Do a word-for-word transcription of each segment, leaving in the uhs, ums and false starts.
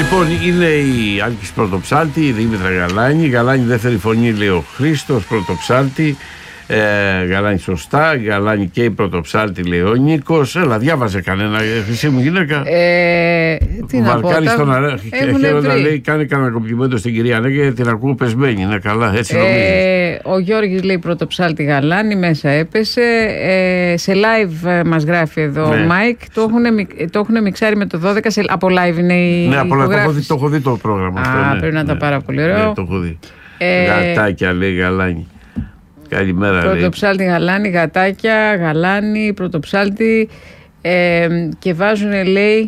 Λοιπόν, είναι η Άλκης Πρωτοψάλτη, η Δήμητρα Γαλάνη. Γαλάνη δεύτερη φωνή, λέει ο Χρήστος Πρωτοψάλτη. Ε, Γαλάνη σωστά. Γαλάνη και η Πρωτοψάλτη, λέει ο Νίκος. Έλα, διάβαζε κανένα, χρυσή μου γυναίκα. Ε, τι να πω, Βαρκάρι στον αρέ... Χαίροντα, λέει, κάνει κανένα κομπλιμέντο στην κυρία Νέγκα, την ακούω πεσμένη. Είναι καλά, έτσι νομίζεις. Ε, ο Γιώργης λέει Πρωτοψάλτη Γαλάνη, μέσα έπεσε. Ε, σε live μας γράφει εδώ ο Μάικ. Το έχουν, το έχουν μιξάρει με το δώδεκα. Σε, από live είναι η. Ναι, από live. Το, το έχω δει το πρόγραμμα. Α, αυτό, ναι, πρέπει να ναι, τα πάρα πολύ ωραίο. Ναι, το έχω δει. Ε, Γατάκια, λέει Γαλάνη. Καλημέρα, Πρωτοψάλτη λέει. Γαλάνη, γατάκια, γαλάνη, Πρωτοψάλτη. Ε, και βάζουν, λέει.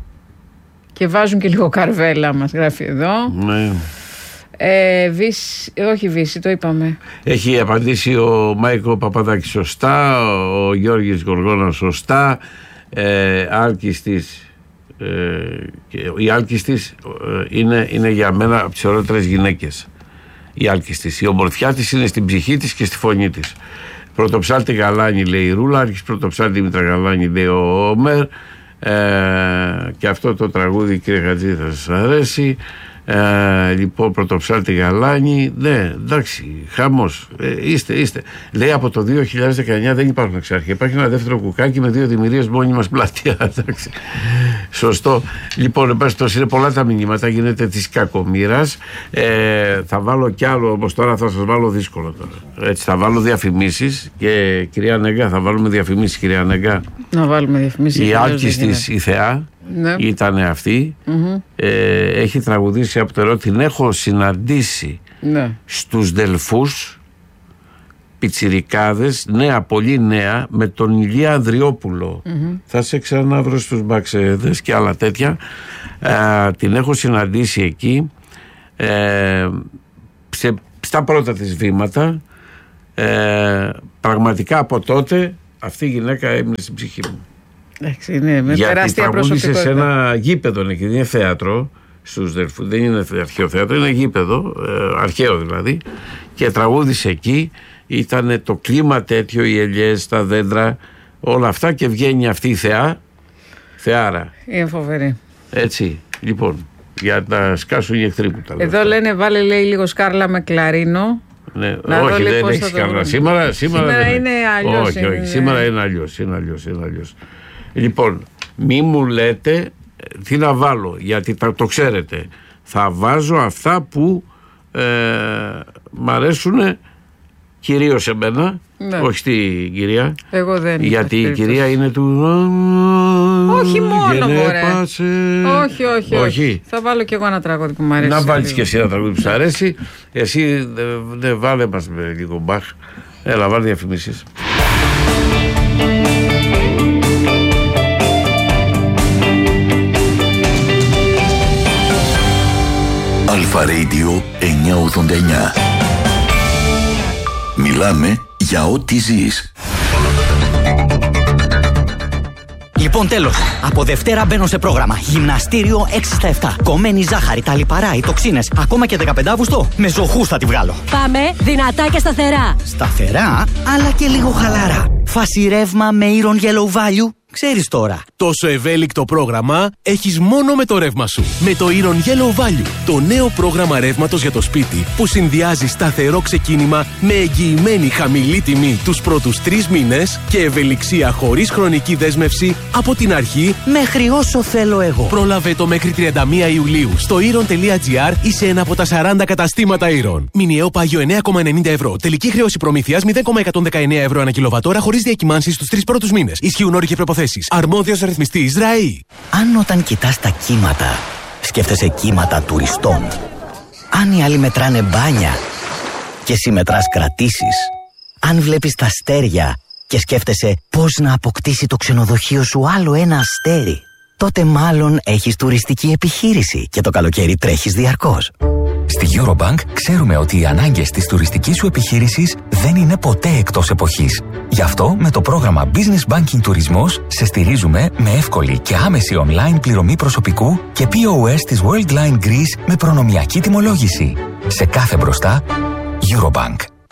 Και βάζουν και λίγο καρβέλα, μας γράφει εδώ. Ναι. Ε, Βύση, όχι Βύση, το είπαμε. Έχει απαντήσει ο Μάικο Παπαδάκης σωστά, ο Γιώργης Γοργόνας σωστά, ε, Άλκης της, ε, η Άλκης της ε, είναι, είναι για μένα από τις ωραίτερες γυναίκες. Η Άλκης της, η ομορφιά της είναι στην ψυχή της και στη φωνή της. Πρωτοψάλτη Γαλάνη, λέει η Ρούλα, Άλκης Πρωτοψάλτη Δήμητρα Γαλάνη, λέει ο Όμερ. Ε, και αυτό το τραγούδι, κύριε Χατζή, θα σας αρέσει. Ε, λοιπόν, Πρωτοψάλτη Γαλάνη. Ναι, εντάξει, χαμός. Ε, είστε, είστε. Λέει από το δύο χιλιάδες δεκαεννιά δεν υπάρχουν εξάρχεια. Υπάρχει ένα δεύτερο κουκάκι με δύο δημιουργίες μόνιμας πλατεία. Εντάξει. Σωστό. Λοιπόν, εμπάσχετος, είναι πολλά τα μηνύματα. Γίνεται της κακομοίρας. Ε, θα βάλω κι άλλο, όπως τώρα θα σας βάλω δύσκολο τώρα. Έτσι, θα βάλω διαφημίσεις. Και κυρία Νέγκα, θα βάλουμε διαφημίσεις, κυρία Νέγκα. Να βάλουμε διαφημίσεις. Η Άλκης της, η Θεά. Ναι. Ήταν αυτή. Mm-hmm. ε, Έχει τραγουδήσει από το ερώτημα. Την έχω συναντήσει, ναι, στους Δελφούς, πιτσιρικάδες, νέα, πολύ νέα, με τον Ηλία Ανδριόπουλο. Mm-hmm. Θα σε ξαναβρω στους Μπαξέδες και άλλα τέτοια. ε, Την έχω συναντήσει εκεί, ε, σε, στα πρώτα της βήματα. ε, Πραγματικά από τότε αυτή η γυναίκα έμεινε στην ψυχή μου. Εντάξει, ναι, με γιατί τραγούδισε σε ένα γήπεδο, ναι, δεν είναι θέατρο στους Δελφούς, δεν είναι αρχαίο θέατρο, είναι γήπεδο, ε, αρχαίο δηλαδή, και τραγούδισε εκεί. Ήταν το κλίμα τέτοιο, οι ελιές, τα δέντρα, όλα αυτά, και βγαίνει αυτή η θεά, θεάρα. Είναι φοβερή. Έτσι, λοιπόν, για να σκάσουν οι εχθροί που τα λέω. Εδώ λένε, βάλε, λέει, λίγο σκάρλα με κλαρίνο. Ναι, όχι, δεν έχει σκάρλα. Σήμερα, σήμερα, σήμερα δεν είναι αλλιώς. Όχι, όχι, είναι... σήμερα είναι αλλιώς, είναι αλλιώς, είναι αλλιώς. Λοιπόν, μη μου λέτε τι να βάλω, γιατί τα, το ξέρετε. Θα βάζω αυτά που ε, μ' αρέσουν κυρίως εμένα, ναι, όχι στην κυρία. Εγώ δεν. Γιατί η κυρία είναι του... Όχι μόνο, μωρέ. Πάσε... Όχι, όχι, όχι, όχι. Θα βάλω κι εγώ ένα τραγούδι που μου αρέσει. Να βάλεις κι εσύ ένα τραγούδι που σου αρέσει. Εσύ δεν δε, βάλε μας με λίγο μπαχ. Έλα, βάλε διαφημίσεις. Αλφα Radio εννιακόσια ογδόντα εννιά. Μιλάμε για ό,τι ζεις. Λοιπόν, τέλος. Από Δευτέρα μπαίνω σε πρόγραμμα. Γυμναστήριο έξι στα επτά. Κομμένη ζάχαρη, τα λιπαρά, οι τοξίνες. Ακόμα και δεκαπέντε Αυγούστου με ζωχούς θα τη βγάλω. Πάμε δυνατά και σταθερά. Σταθερά, αλλά και λίγο χαλαρά. Φάση ρεύμα με Iron Yellow Value. Ξέρεις τώρα. Τόσο ευέλικτο πρόγραμμα έχεις μόνο με το ρεύμα σου. Με το Iron Yellow Value, το νέο πρόγραμμα ρεύματος για το σπίτι που συνδυάζει σταθερό ξεκίνημα με εγγυημένη χαμηλή τιμή τους πρώτους τρεις μήνες και ευελιξία χωρίς χρονική δέσμευση από την αρχή μέχρι όσο θέλω εγώ. Πρόλαβε το μέχρι τριάντα μία Ιουλίου στο iron τελεία gr ή σε ένα από τα σαράντα καταστήματα Iron. Μηνιαίο πάγιο εννέα κόμμα ενενήντα ευρώ. Τελική χρέωση προμήθειας μηδέν κόμμα εκατόν δεκαεννέα ευρώ ανά κιλοβατόρα χωρίς διακυμάνσεις στους τρεις πρώτους μήνες. Ισχύουν όροι και προποθέσεις. Αρμόδιος ρυθμιστής ΡΑΗ. Αν όταν κοιτάς τα κύματα σκέφτεσαι κύματα τουριστών, αν οι άλλοι μετράνε μπάνια και εσύ μετράς κρατήσεις, αν βλέπεις τα αστέρια και σκέφτεσαι πώς να αποκτήσει το ξενοδοχείο σου άλλο ένα αστέρι, τότε μάλλον έχεις τουριστική επιχείρηση και το καλοκαίρι τρέχεις διαρκώς. Στη Eurobank ξέρουμε ότι οι ανάγκες της τουριστικής σου επιχείρησης δεν είναι ποτέ εκτός εποχής. Γι' αυτό με το πρόγραμμα Business Banking Τουρισμός σε στηρίζουμε με εύκολη και άμεση online πληρωμή προσωπικού και πι ο ες της Worldline Greece με προνομιακή τιμολόγηση. Σε κάθε μπροστά, Eurobank.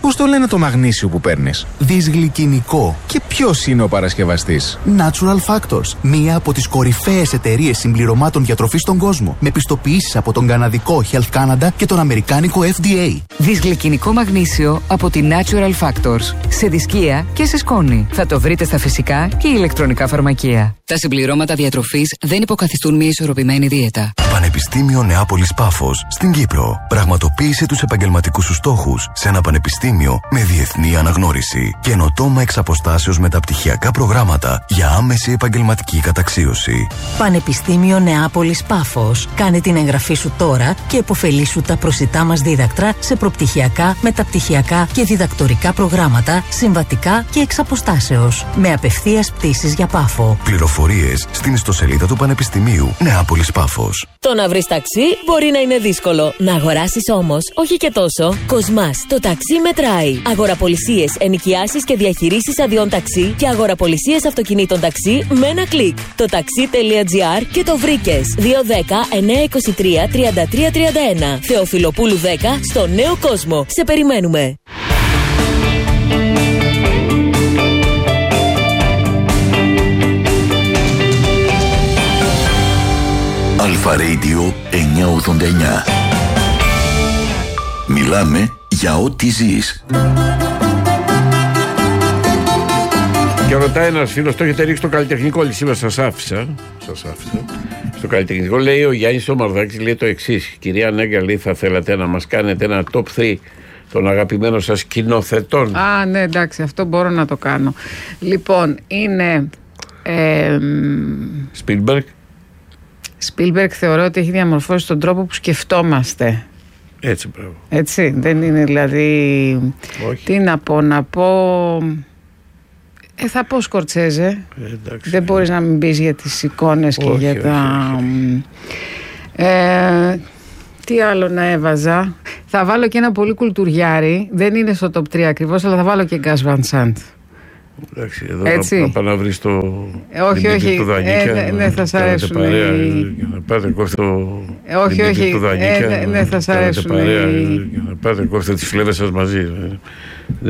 Πώς το λένε το μαγνήσιο που παίρνεις? Δυσγλυκινικό. Και ποιος είναι ο παρασκευαστής? Natural Factors, μία από τις κορυφαίες εταιρείες συμπληρωμάτων διατροφής στον κόσμο, με πιστοποιήσεις από τον καναδικό Health Canada και τον αμερικάνικο F D A. Δυσγλυκινικό μαγνήσιο από τη Natural Factors. Σε δισκία και σε σκόνη. Θα το βρείτε στα φυσικά και ηλεκτρονικά φαρμακεία. Τα συμπληρώματα διατροφής δεν υποκαθιστούν μια ισορροπημένη δίαιτα. Πανεπιστήμιο Νεάπολης Πάφος στην Κύπρο. Πραγματοποίησε τους επαγγελματικούς σου στόχους σε ένα πανεπιστήμιο με διεθνή αναγνώριση. Καινοτόμα εξ αποστάσεως μεταπτυχιακά προγράμματα για άμεση επαγγελματική καταξίωση. Πανεπιστήμιο Νεάπολης Πάφος. Κάνε την εγγραφή σου τώρα και επωφελήσου τα προσιτά μας δίδακτρα σε προπτυχιακά, μεταπτυχιακά και διδακτορικά προγράμματα, συμβατικά και εξ αποστάσεως. Με απευθείας πτήσεις για Πάφο. Πληροφορίες στην ιστοσελίδα του Πανεπιστημίου Νεάπολης Πάφος. Το να βρεις ταξί μπορεί να είναι δύσκολο. Να αγοράσεις όμως, όχι και τόσο. Κοσμάς, το ταξί μετράει. Αγοραπολισίες, ενοικιάσεις και διαχειρήσεις αδειών ταξί και αγοραπολισίες αυτοκινήτων ταξί με ένα κλικ. Το ταξί.gr και το βρήκες. δύο δέκα εννιακόσια είκοσι τρία τριάντα τρία τριάντα ένα. Θεοφιλοπούλου δέκα στο Νέο Κόσμο. Σε περιμένουμε. Αλφα Radio εννιακόσια ογδόντα εννιά. Μιλάμε για ό,τι ζεις. Και ρωτάει ένας φίλος, το έχετε ρίξει στο καλλιτεχνικό, λέει, σήμερα σας άφησα. Σας άφησα. Στο καλλιτεχνικό λέει ο Γιάννης ο Μαρδάκης, λέει το εξής. Κυρία Νέγκα, λέει, θα θέλατε να μας κάνετε ένα top τρία των αγαπημένων σας σκηνοθετών? Α, ναι, εντάξει, αυτό μπορώ να το κάνω. Λοιπόν, είναι... Ε, Σπίλμπεργκ. Σπίλμπεργκ θεωρώ ότι έχει διαμορφώσει τον τρόπο που σκεφτόμαστε. Έτσι, μπράβο. Έτσι, δεν είναι δηλαδή... Όχι. Τι να πω, να πω... Ε, θα πω Σκορτσέζε. Ε, δεν μπορείς να μην πεις για τις εικόνες και όχι, για όχι, τα... όχι, όχι. Ε, τι άλλο να έβαζα? Θα βάλω και ένα πολύ κουλτουριάρι. Δεν είναι στο top τρία ακριβώς, αλλά θα βάλω και Γκάς Βαν Sant. Εντάξει, εδώ Έτσι. να, να πάει να βρεις το... Ε, όχι, όχι. Ε, ναι, ναι, θα σ' αρέσουν. Παρέα, οι... για να πάτε κόφτε το... Ε, όχι, όχι. Του Δανίκα, Ε, ναι, ναι, θα σ' αρέσουν. παρέα, οι... για να πάτε κόφτε τις φλέβες σας μαζί.